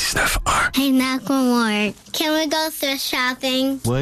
96.9. Hey, Macklemore, can we go thrift shopping? What?